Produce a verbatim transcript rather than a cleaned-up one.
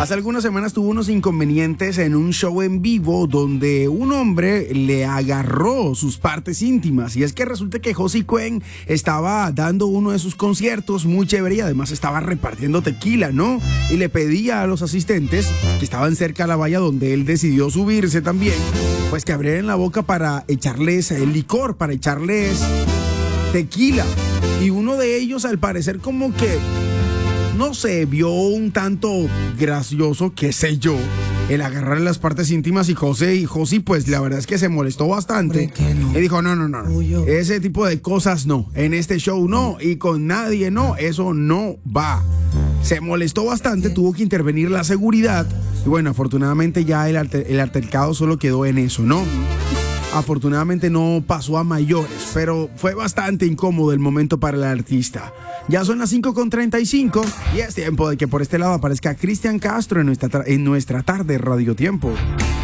Hace algunas semanas tuvo unos inconvenientes en un show en vivo donde un hombre le agarró sus partes íntimas. Y es que resulta que José Cuen estaba dando uno de sus conciertos muy chévere y además estaba repartiendo tequila, ¿no? Y le pedía a los asistentes que estaban cerca a la valla donde él decidió subirse también, pues que abrieran la boca para echarles el licor, para echarles tequila. Y uno de ellos, al parecer, como que no sé, vio un tanto gracioso, qué sé yo, el agarrar las partes íntimas y José, y José pues la verdad es que se molestó bastante y dijo no, no, no, no, ese tipo de cosas no, en este show no y con nadie no, eso no va. Se molestó bastante, tuvo que intervenir la seguridad y bueno, afortunadamente ya el, alter, el altercado solo quedó en eso, ¿no? Afortunadamente no pasó a mayores, pero fue bastante incómodo el momento para el artista. Ya son las cinco con treinta y cinco y es tiempo de que por este lado aparezca Cristian Castro en nuestra, en nuestra tarde Radio Tiempo.